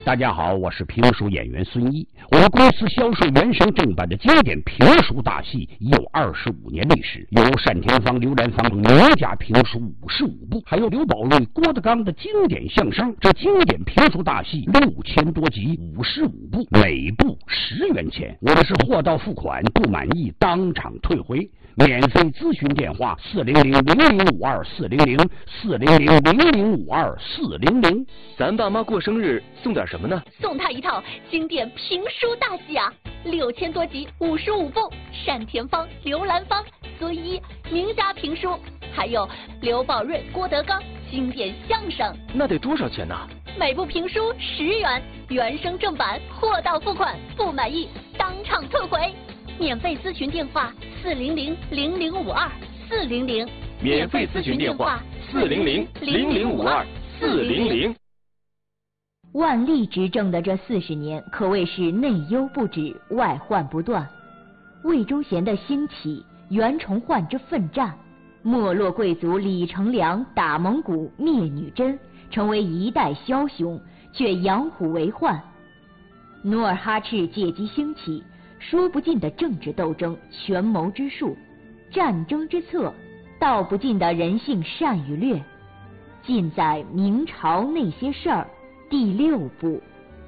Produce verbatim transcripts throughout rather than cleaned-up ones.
大家好，我是评书演员孙一。我们公司销售原声正版的经典评书大戏已有二十五年历史，有单田芳、刘兰芳等名家评书五十五部，还有刘宝瑞、郭德纲的经典相声。这经典评书大戏六千多集，五十五部，每部十元钱。我们是货到付款，不满意当场退回。免费咨询电话：四零零零零五二四零零四零零零零五二四零零。 咱爸妈过生日送点什么呢？ 送他一套经典评书大戏啊，六千多集，五十五部，单田芳、刘兰芳、孙一名家评书，还有刘宝瑞、郭德纲经典相声。 那得多少钱呢？ 每部评书十元，原声正版，货到付款，不满意当场退回。免费咨询电话：四零零零零五二四零零。 免费咨询电话：四零零零零五二四零零。 万历执政的这四十年，可谓是内忧不止，外患不断。魏忠贤的兴起，袁崇焕之奋战，没落贵族李成梁打蒙古灭女真，成为一代枭雄，却养虎为患。努尔哈赤借机兴起，说不尽的政治斗争、权谋之术、战争之策，道不尽的人性善与劣，尽在明朝那些事儿第六部。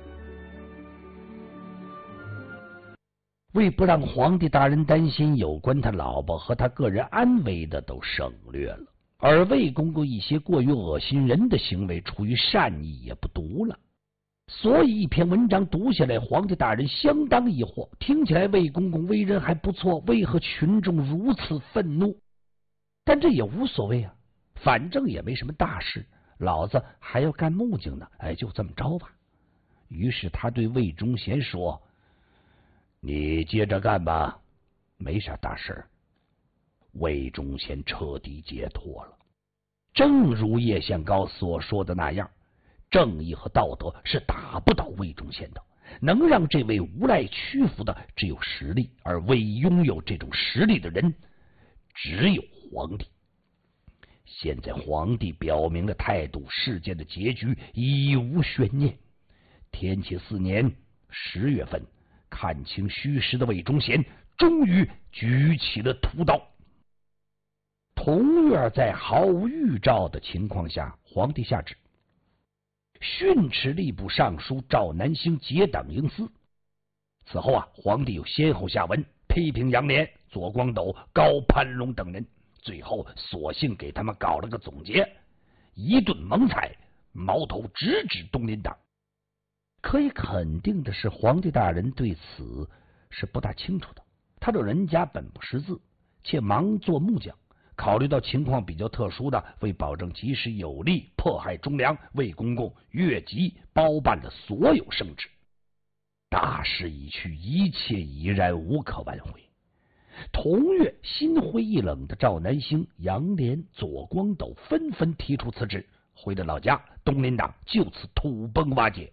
为不让皇帝大人担心有关他老婆和他个人安危的都省略了，而魏公公一些过于恶心人的行为出于善意也不读了。所以一篇文章读下来，皇帝大人相当疑惑，听起来魏公公为人还不错，为何群众如此愤怒？但这也无所谓啊，反正也没什么大事，老子还要干木匠呢，哎，就这么着吧。于是他对魏忠贤说：“你接着干吧，没啥大事。”魏忠贤彻底解脱了。正如叶向高所说的那样，正义和道德是打不倒魏忠贤的，能让这位无赖屈服的只有实力，而未拥有这种实力的人只有皇帝。现在皇帝表明了态度，事件的结局已无悬念。天启四年十月份，看清虚实的魏忠贤终于举起了屠刀。同月，在毫无预兆的情况下，皇帝下旨训斥吏部尚书赵南星结党营私。此后啊，皇帝又先后下文批评杨涟、左光斗、高攀龙等人，最后索性给他们搞了个总结，一顿猛踩，矛头直指东林党。可以肯定的是，皇帝大人对此是不大清楚的。他老人家本不识字，且忙做木匠，考虑到情况比较特殊的，为保证及时有力迫害忠良，魏公公越级包办了所有圣旨。大势已去，一切已然无可挽回。同月，心灰意冷的赵南星、杨涟、左光斗纷纷提出辞职，回了老家，东林党就此土崩瓦解。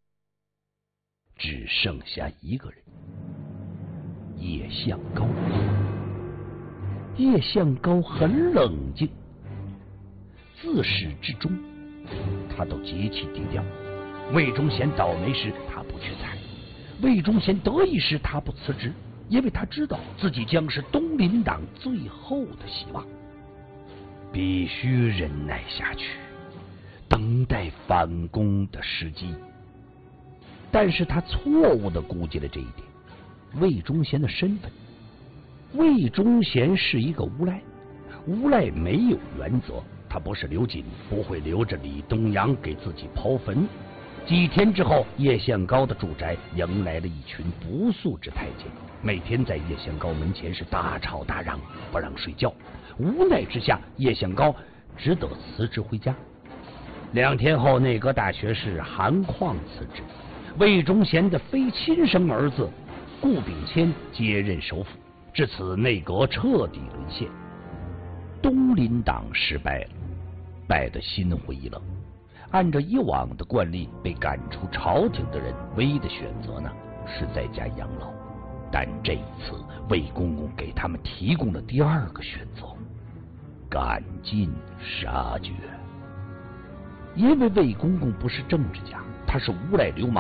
只剩下一个人，叶向高。叶向高很冷静，自始至终他都极其低调。魏忠贤倒霉时他不去踩，魏忠贤得意时他不辞职，因为他知道自己将是东林党最后的希望，必须忍耐下去，等待反攻的时机。但是他错误地估计了这一点。魏忠贤的身份，魏忠贤是一个无赖，无赖没有原则，他不是刘瑾，不会留着李东阳给自己刨坟。几天之后，叶向高的住宅迎来了一群不速之太监，每天在叶向高门前是大吵大嚷，不让睡觉。无奈之下，叶向高只得辞职回家。两天后，内阁大学士韩况辞职，魏忠贤的非亲生儿子顾秉谦接任首辅，至此内阁彻底沦陷。东林党失败了，败得心灰意冷。按照以往的惯例，被赶出朝廷的人唯一的选择呢，是在家养老。但这一次，魏公公给他们提供了第二个选择：赶尽杀绝。因为魏公公不是政治家， 他是无赖流氓。